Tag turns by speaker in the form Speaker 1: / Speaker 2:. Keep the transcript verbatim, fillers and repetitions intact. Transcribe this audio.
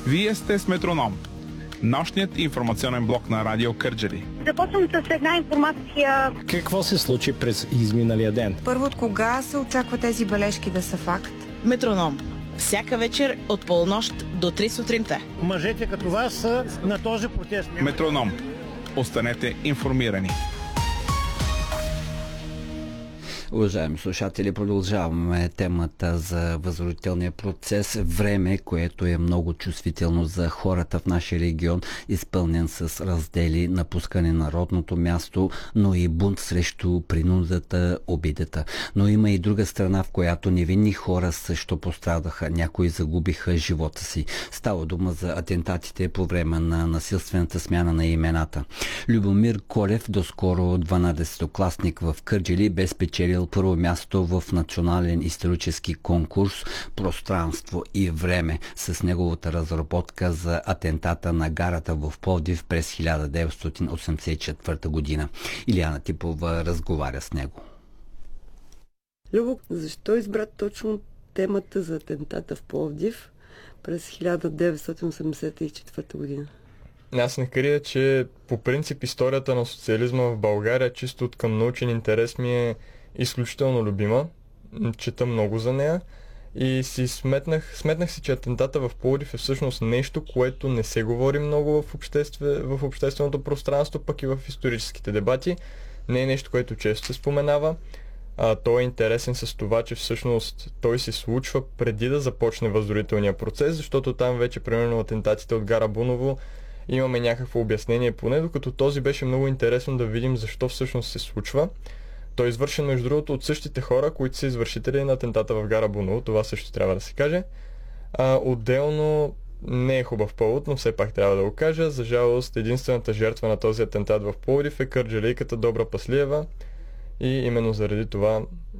Speaker 1: Вие сте с Метроном, нощният информационен блок на Радио Кърджали.
Speaker 2: Започвам с една информация.
Speaker 3: Какво се случи през изминалия ден?
Speaker 4: Първо, от кога се очаква тези бележки да са факт?
Speaker 5: Метроном. Всяка вечер от полунощ до три сутринта.
Speaker 6: Мъжете като вас са на този протест.
Speaker 1: Метроном. Останете информирани.
Speaker 7: Уважаеми слушатели, продължаваме темата за възродителния процес. Време, което е много чувствително за хората в нашия регион, изпълнен с раздели, напускане на родното място, но и бунт срещу принудата, обидата. Но има и друга страна, в която невинни хора също пострадаха. Някои загубиха живота си. Става дума за атентатите по време на насилствената смяна на имената. Любомир Колев, доскоро дванадесетокласник в Кърджали, бе спечелил първо място в национален исторически конкурс "Пространство и време" с неговата разработка за атентата на гарата в Пловдив през хиляда деветстотин осемдесет и четвърта година. Илияна Типова разговаря с него.
Speaker 8: Любо, защо избра точно темата за атентата в Пловдив през хиляда деветстотин осемдесет и четвърта година?
Speaker 9: Аз не крия, че по принцип историята на социализма в България, чисто от към научен интерес, ми е изключително любима. Чета много за нея и си сметнах, сметнах си, че атентата в Пловдив е всъщност нещо, което не се говори много в, обществе, в общественото пространство, пък и в историческите дебати. Не е нещо, което често се споменава. А, той е интересен с това, че всъщност той се случва преди да започне възродителния процес, защото там вече, примерно, атентатите от гара Буново имаме някакво обяснение поне, докато този беше много интересно да видим защо всъщност се случва. Той е извършен, между другото, от същите хора, които са извършители на атентата в гара Буново. Това също трябва да се каже. А, отделно не е хубав повод, но все пак трябва да го кажа. За жалост, единствената жертва на този атентат в Пловдив е кърджалийката Добра Паслиева и именно заради това